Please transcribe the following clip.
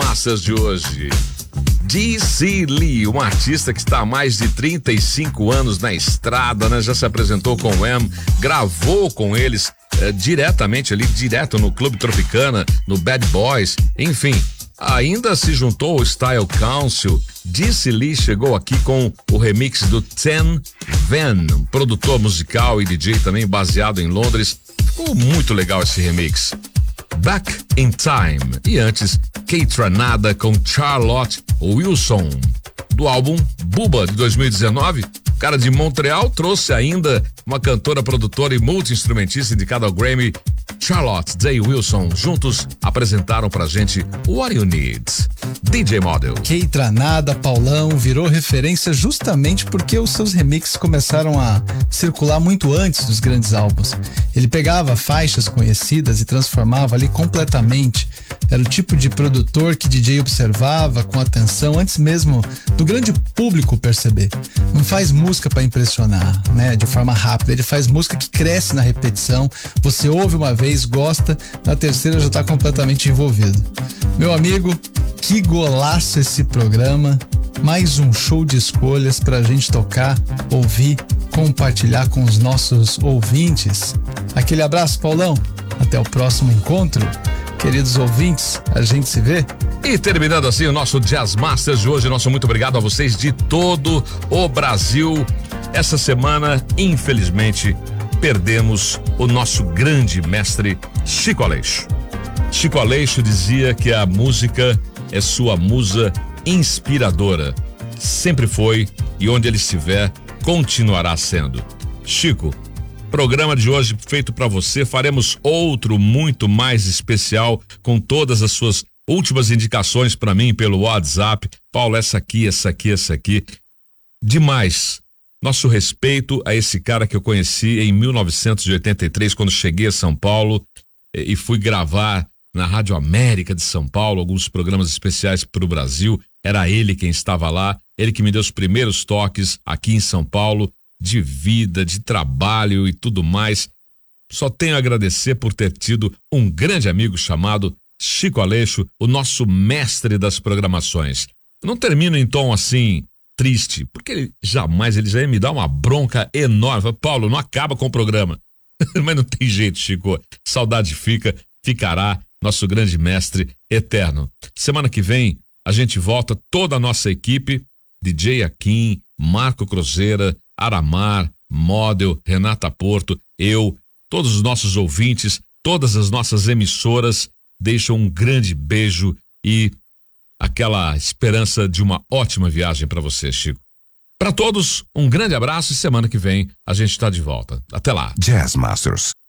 Masters de hoje. D.C. Lee, um artista que está há mais de 35 anos na estrada, né? Já se apresentou com o M, gravou com eles direto no Clube Tropicana, no Bad Boys, enfim. Ainda se juntou ao Style Council. D.C. Lee chegou aqui com o remix do Ten Van, um produtor musical e DJ também baseado em Londres. Ficou muito legal esse remix. Back in Time. E antes, Keitranada com Charlotte Wilson, do álbum Bubba de 2019. O cara de Montreal trouxe ainda uma cantora, produtora e multi-instrumentista indicada ao Grammy, Charlotte Day Wilson. Juntos apresentaram pra gente What You Need. DJ Model. Keitranada, Paulão, virou referência justamente porque os seus remixes começaram a circular muito antes dos grandes álbuns. Ele pegava faixas conhecidas e transformava ali completamente. Era o tipo de produtor que DJ observava com atenção antes mesmo do grande público perceber. Não faz música para impressionar, né, de forma rápida. Ele faz música que cresce na repetição. Você ouve uma vez, gosta, na terceira já tá completamente envolvido. Meu amigo, que golaço esse programa. Mais um show de escolhas pra gente tocar, ouvir, compartilhar com os nossos ouvintes. Aquele abraço, Paulão. Até o próximo encontro. Queridos ouvintes, a gente se vê. E terminando assim o nosso Jazz Masters de hoje, nosso muito obrigado a vocês de todo o Brasil. Essa semana, infelizmente, perdemos o nosso grande mestre Chico Aleixo. Chico Aleixo dizia que a música é sua musa inspiradora. Sempre foi e onde ele estiver, continuará sendo. Chico, programa de hoje feito para você, faremos outro muito mais especial com todas as suas últimas indicações para mim pelo WhatsApp. Paulo, essa aqui. Demais. Nosso respeito a esse cara que eu conheci em 1983, quando cheguei a São Paulo e fui gravar na Rádio América de São Paulo, alguns programas especiais para o Brasil. Era ele quem estava lá, ele que me deu os primeiros toques aqui em São Paulo, de vida, de trabalho e tudo mais. Só tenho a agradecer por ter tido um grande amigo chamado Chico Aleixo, o nosso mestre das programações. Eu não termino em tom assim, triste, porque ele já ia me dar uma bronca enorme. Paulo, não acaba com o programa. Mas não tem jeito, Chico. Saudade ficará, nosso grande mestre eterno. Semana que vem, a gente volta, toda a nossa equipe, DJ Akin, Marco Cruzeira, Aramar, Model, Renata Porto, eu, todos os nossos ouvintes, todas as nossas emissoras deixam um grande beijo e aquela esperança de uma ótima viagem para você, Chico. Para todos, um grande abraço e semana que vem a gente está de volta. Até lá. Jazz Masters.